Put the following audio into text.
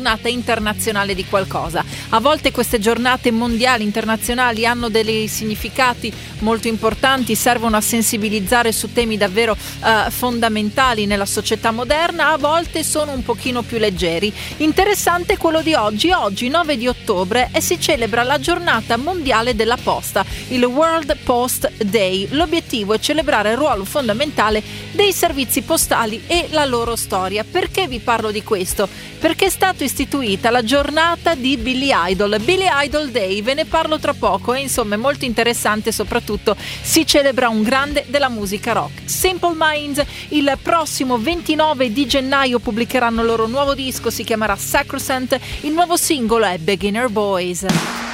giornata internazionale di qualcosa. A volte queste giornate mondiali, internazionali hanno dei significati molto importanti, servono a sensibilizzare su temi davvero fondamentali nella società moderna, a volte sono un pochino più leggeri. Interessante quello di oggi. Oggi 9 di ottobre e si celebra la giornata mondiale della posta, il World Post Day. L'obiettivo è celebrare il ruolo fondamentale dei servizi postali e la loro storia. Perché vi parlo di questo? Perché è stata istituita la giornata di Billy Idol Day, ve ne parlo tra poco e insomma è molto interessante, soprattutto si celebra un grande della musica rock. Simple Minds il prossimo 29 di gennaio pubblicheranno il loro nuovo disco, si chiamerà Sacrosanct, il nuovo singolo è Beginner Boys.